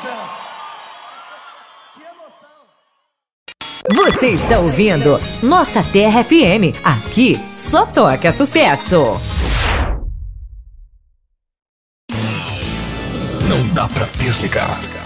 céu. Que emoção. Você está ouvindo Nossa Terra FM. Aqui só toca sucesso. Não dá pra desligar.